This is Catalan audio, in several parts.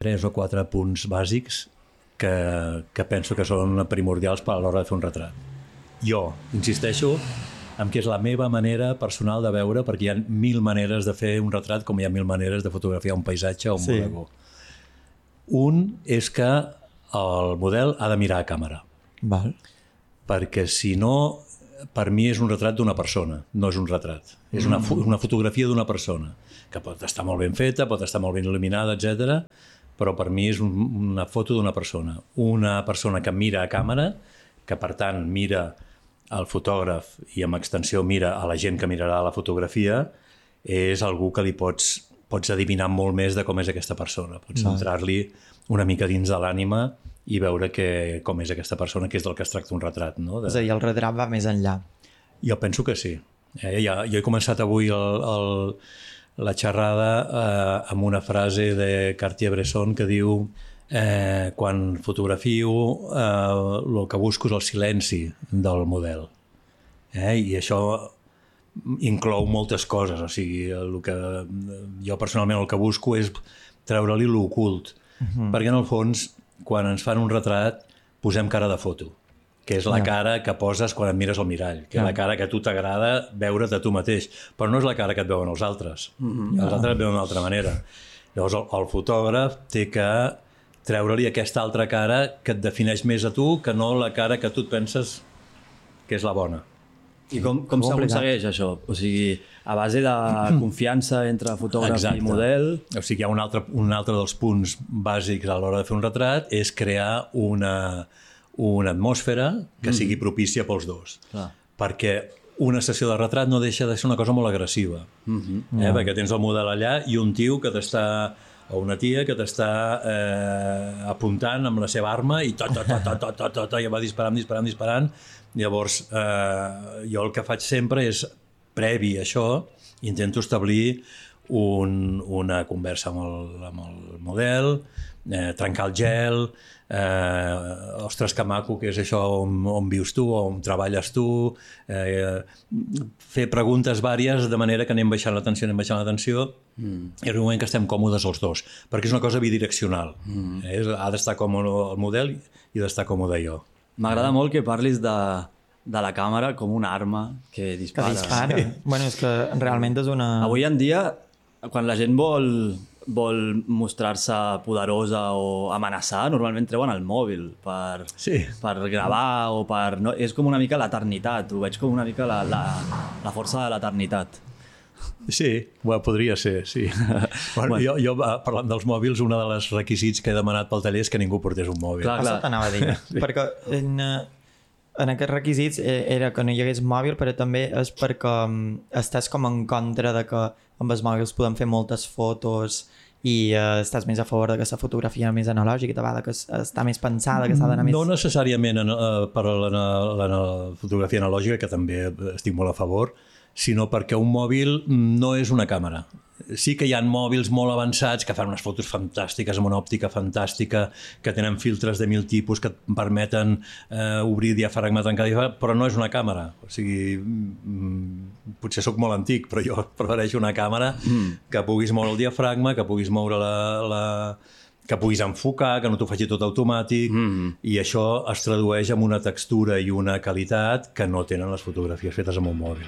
3 o 4 punts bàsics que penso que són primordials a l'hora de fer un retrat. Jo insisteixo en que és la meva manera personal de veure, perquè hi ha 1000 maneres de fer un retrat com hi ha 1000 maneres de fotografiar un paisatge o un bodegó. Un és que el model ha de mirar a càmera. Val. Perquè si no, per mi és un retrat d'una persona, no és un retrat. És una fotografia d'una persona, que pot estar molt ben feta, pot estar molt ben il·luminada, etc. Però per mi és una foto d'una persona. Una persona que mira a càmera, que per tant mira al fotògraf i amb extensió mira a la gent que mirarà la fotografia, és algú que li pots adivinar molt més de com és aquesta persona. Pots entrar-li una mica dins de l'ànima i veure com és aquesta persona, que és del que es tracta un retrat. No? És a dir, el retrat va més enllà. Jo penso que sí. Jo he començat avui la xerrada amb una frase de Cartier-Bresson que diu quan fotografio el que busco és el silenci del model. I això inclou moltes coses. O sigui, jo personalment el que busco és treure-li l'ocult. Perquè en el fons, quan ens fan un retrat, posem cara de foto, que és la cara que poses quan et mires al mirall, que és la cara que a tu t'agrada veure't a tu mateix, però no és la cara que et veuen els altres. Els altres et veuen d'una altra manera. Llavors el fotògraf té que treure-li aquesta altra cara que et defineix més a tu que no la cara que tu et penses que és la bona. I com s'aconsegueix això? O sigui, a base de confiança entre fotògraf i model... O sigui, hi ha un altre dels punts bàsics a l'hora de fer un retrat és crear una atmosfera que sigui propícia pels dos. Perquè una sessió de retrat no deixa de ser una cosa molt agressiva. Perquè tens el model allà i un tio que t'està o una tia que t'està apuntant amb la seva arma i i va disparant. Llavors, jo el que faig sempre és, previ a això, intento establir una conversa amb el model, trencar el gel, ostres, que maco, que és això, on vius tu, on treballes tu, fer preguntes vàries de manera que anem baixant la tensió, i en un moment que estem còmodes els dos, perquè és una cosa bidireccional. Ha d'estar còmode el model i ha d'estar còmode jo. M'agrada molt que parlis de la càmera com una arma que dispara. Que dispara. Bueno, és que realment és una... Avui en dia, quan la gent vol mostrar-se poderosa o amenaçar, normalment treuen el mòbil per gravar o per... No, és com una mica l'eternitat, ho veig com una mica la força de l'eternitat. Sí, podria ser, sí. Jo, parlant dels mòbils, un dels requisits que he demanat pel taller és que ningú portés un mòbil. Això t'anava a dir, perquè en aquests requisits era que no hi hagués mòbil, però també és perquè estàs com en contra de que amb els mòbils podem fer moltes fotos i estàs més a favor de aquesta fotografia més analògica, que està més pensada, que s'ha d'anar més... No necessàriament per a la fotografia analògica, que també estic molt a favor, sinó perquè un mòbil no és una càmera. Sí que hi ha mòbils molt avançats que fan unes fotos fantàstiques amb una òptica fantàstica, que tenen filtres de 1000 tipus que et permeten obrir diafragma, tancar diafragma, però no és una càmera. O sigui, potser sóc molt antic, però jo prefereixo una càmera que puguis moure el diafragma, que puguis moure que puguis enfocar, que no t'ho faci tot automàtic, i això es tradueix en una textura i una qualitat que no tenen les fotografies fetes amb un mòbil.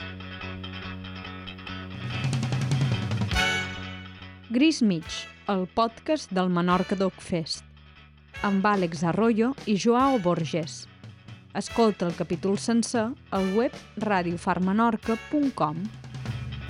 Gris Mig, el podcast del Menorca Dog Fest, amb Àlex Arroyo i Joao Borges. Escolta el capítol sencer al web radiofarmenorca.com.